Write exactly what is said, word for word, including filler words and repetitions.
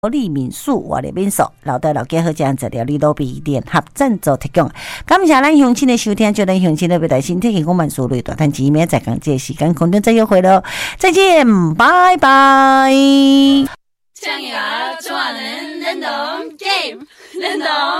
利民宿我的民宿老的老家好这样子料理都比联合赞助提供。感谢咱乡亲的收听，就咱乡亲的未来身体健康万事如意，大谈前面再讲这时间空中再约会了，再见，拜拜。 청이가 좋아하는 랜덤 게임 랜덤